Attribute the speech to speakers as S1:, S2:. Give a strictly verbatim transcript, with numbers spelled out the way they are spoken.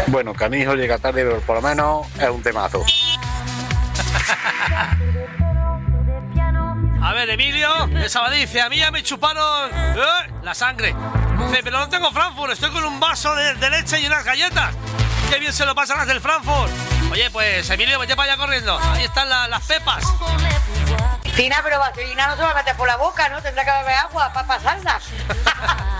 S1: Bueno, Canijo llega tarde, pero por lo menos es un temazo.
S2: A ver, Emilio, de Sabadell dice, a mí ya me chuparon ¿eh? la sangre. Dice, pero no tengo Frankfurt, estoy con un vaso de, de leche y unas galletas. Qué bien se lo pasan las del Frankfurt. Oye, pues Emilio, vete para allá corriendo. Ahí están la, las pepas.
S3: Tina, pero vaselina no se va a meter por la boca, ¿no? Tendrá que beber agua para pasarla.